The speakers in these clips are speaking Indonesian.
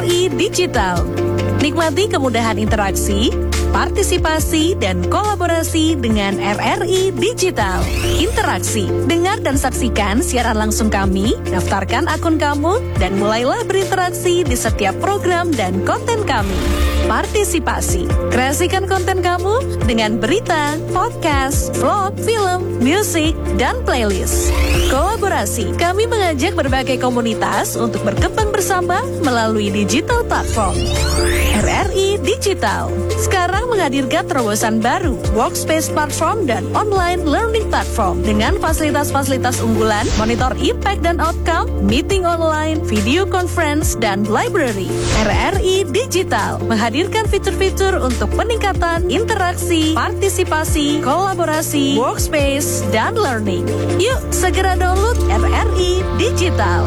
RRI Digital. Nikmati kemudahan interaksi, partisipasi, dan kolaborasi dengan RRI Digital. Interaksi, dengar dan saksikan siaran langsung kami, daftarkan akun kamu, dan mulailah berinteraksi di setiap program dan konten kami. Partisipasi, kreasikan konten kamu dengan berita, podcast, vlog, film, musik, dan playlist. Kolaborasi, kami mengajak berbagai komunitas untuk berkembang bersama melalui digital platform. RRI Digital sekarang menghadirkan terobosan baru, workspace platform dan online learning platform dengan fasilitas-fasilitas unggulan, monitor impact dan outcome, meeting online, video conference, dan library. RRI Digital menghadirkan fitur-fitur untuk peningkatan interaksi, partisipasi, kolaborasi, workspace, dan learning. Yuk segera download RRI Digital.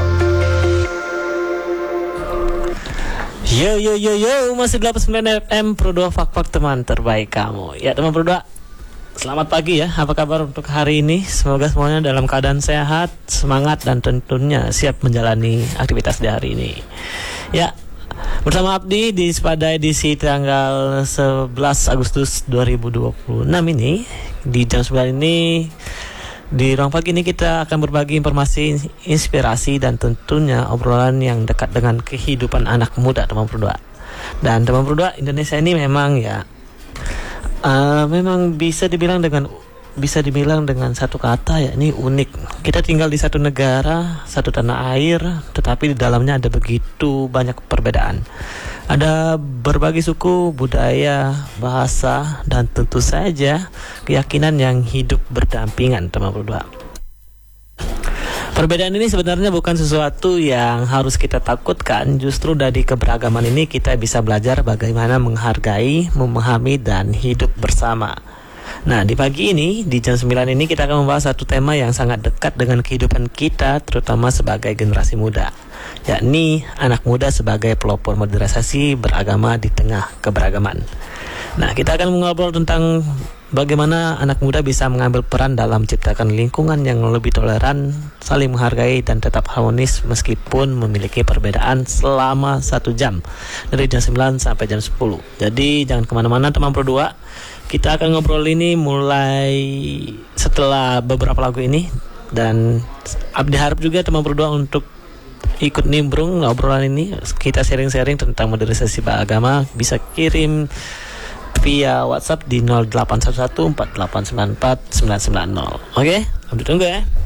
Yo, masih 89 FM Pro 2 Fak teman terbaik kamu. Ya teman Pro 2, selamat pagi ya. Apa kabar untuk hari ini? Semoga semuanya dalam keadaan sehat, semangat, dan tentunya siap menjalani aktivitas di hari ini. Ya, bersama Abdi pada edisi tanggal 11 Agustus 2026 ini, di jam 9 ini, di ruang pagi ini kita akan berbagi informasi, inspirasi, dan tentunya obrolan yang dekat dengan kehidupan anak muda teman berdua. Dan teman berdua, Indonesia ini memang ya memang bisa dibilang dengan satu kata, ya ini unik. Kita tinggal di satu negara, satu tanah air, tetapi di dalamnya ada begitu banyak perbedaan. Ada berbagai suku, budaya, bahasa, dan tentu saja keyakinan yang hidup berdampingan teman berdua. Perbedaan ini sebenarnya bukan sesuatu yang harus kita takutkan. Justru dari keberagaman ini kita bisa belajar bagaimana menghargai, memahami, dan hidup bersama. Nah, di pagi ini, di jam 9 ini kita akan membahas satu tema yang sangat dekat dengan kehidupan kita, terutama sebagai generasi muda, yakni anak muda sebagai pelopor modernisasi beragama di tengah keberagaman. Nah, kita akan mengobrol tentang bagaimana anak muda bisa mengambil peran dalam menciptakan lingkungan yang lebih toleran, saling menghargai, dan tetap harmonis meskipun memiliki perbedaan selama 1 jam, dari jam 9 sampai jam 10. Jadi jangan kemana-mana teman Pro 2. Kita akan ngobrol ini mulai setelah beberapa lagu ini. Dan Abdi harap juga teman Pro 2 untuk ikut nimbrung obrolan ini. Kita sharing-sharing tentang modernisasi beragama. Bisa kirim via WhatsApp di 0811 4894 990. Oke, Abdi tunggu ya.